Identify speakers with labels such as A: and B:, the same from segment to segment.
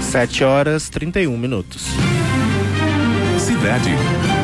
A: 7h31.
B: Cidade.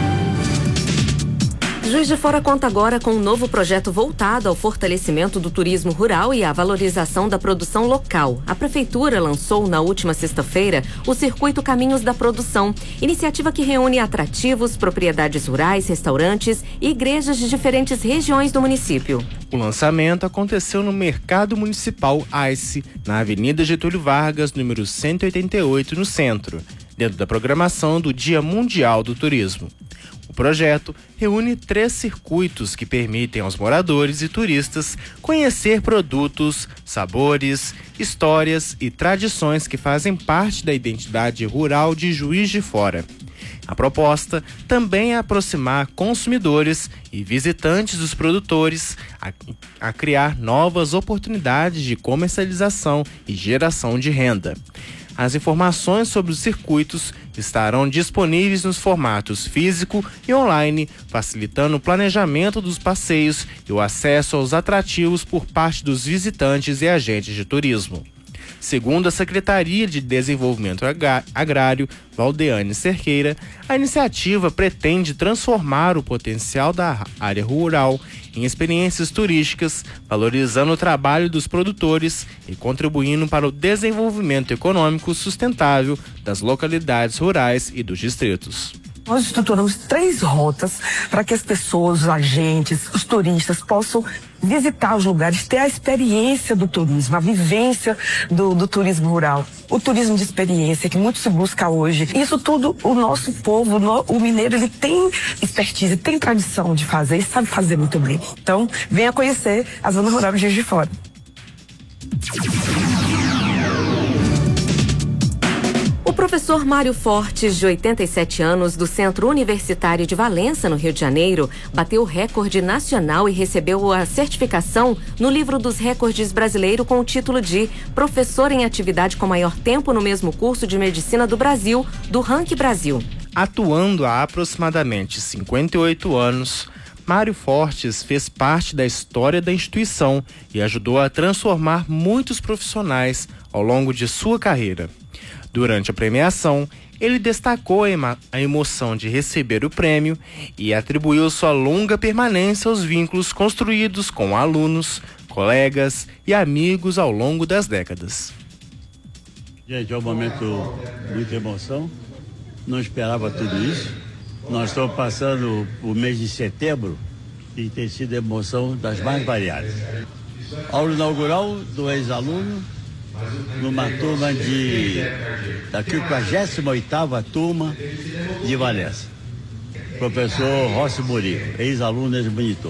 C: Juiz de Fora conta agora com um novo projeto voltado ao fortalecimento do turismo rural e à valorização da produção local. A Prefeitura lançou na última sexta-feira o Circuito Caminhos da Produção, iniciativa que reúne atrativos, propriedades rurais, restaurantes e igrejas de diferentes regiões do município.
A: O lançamento aconteceu no Mercado Municipal ICE, na Avenida Getúlio Vargas, número 188, no centro, dentro da programação do Dia Mundial do Turismo. O projeto reúne 3 circuitos que permitem aos moradores e turistas conhecer produtos, sabores, histórias e tradições que fazem parte da identidade rural de Juiz de Fora. A proposta também é aproximar consumidores e visitantes dos produtores a criar novas oportunidades de comercialização e geração de renda. As informações sobre os circuitos estarão disponíveis nos formatos físico e online, facilitando o planejamento dos passeios e o acesso aos atrativos por parte dos visitantes e agentes de turismo. Segundo a Secretaria de Desenvolvimento Agrário, Valdeane Cerqueira, a iniciativa pretende transformar o potencial da área rural em experiências turísticas, valorizando o trabalho dos produtores e contribuindo para o desenvolvimento econômico sustentável das localidades rurais e dos distritos.
D: Nós estruturamos 3 rotas para que as pessoas, os agentes, os turistas possam visitar os lugares, ter a experiência do turismo, a vivência do turismo rural, o turismo de experiência que muito se busca hoje. Isso tudo o nosso povo, o mineiro, ele tem expertise, tem tradição de fazer e sabe fazer muito bem. Então, venha conhecer a zona rural de Juiz de Fora.
C: O professor Mário Fortes, de 87 anos, do Centro Universitário de Valença, no Rio de Janeiro, bateu o recorde nacional e recebeu a certificação no livro dos recordes brasileiro com o título de Professor em Atividade com Maior Tempo no mesmo curso de Medicina do Brasil, do Rank Brasil.
A: Atuando há aproximadamente 58 anos, Mário Fortes fez parte da história da instituição e ajudou a transformar muitos profissionais ao longo de sua carreira. Durante a premiação, ele destacou a emoção de receber o prêmio e atribuiu sua longa permanência aos vínculos construídos com alunos, colegas e amigos ao longo das décadas.
E: Gente, é um momento de muita emoção, não esperava tudo isso. Nós estamos passando o mês de setembro e tem sido emoção das mais variadas. Aula inaugural do ex-aluno, numa turma da 58ª turma de Valença. Professor Rossi Murico, ex-aluno, ex-monitor.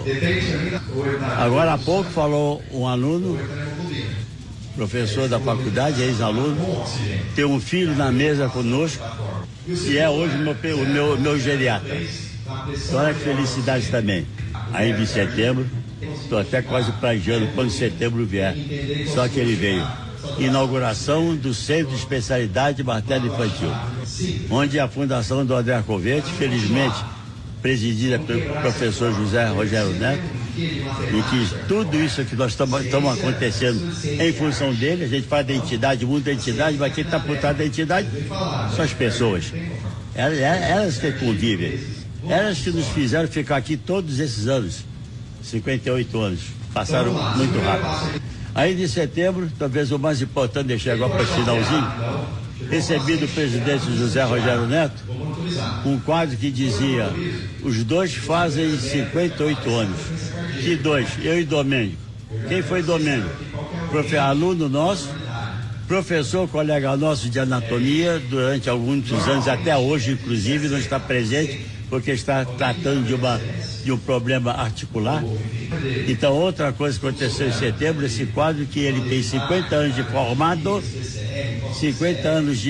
E: Agora há pouco falou um aluno, professor da faculdade, ex-aluno, tem um filho na mesa conosco e é hoje o meu geriatra. Olha que felicidade também. Aí de setembro, estou até quase planejando quando setembro vier, só que ele veio. Inauguração do Centro de Especialidade de Martelo Infantil, onde a Fundação do André Covete, felizmente presidida pelo professor José Rogério Neto, e que tudo isso que nós estamos acontecendo em função dele. A gente fala da entidade, muita entidade, mas quem está por trás da entidade são as pessoas. Elas que convivem, elas que nos fizeram ficar aqui todos esses anos, 58 anos, passaram muito rápido. Aí de setembro, talvez o mais importante, deixei agora para esse finalzinho, recebi do presidente José Rogério Neto um quadro que dizia: os dois fazem 58 anos. Que dois? Eu e Domênico. Quem foi Domênico? Aluno nosso, professor, colega nosso de anatomia durante alguns anos, até hoje inclusive, não está presente porque está tratando de um problema articular. Então, outra coisa que aconteceu em setembro, esse quadro que ele tem 50 anos de formado, 50 anos de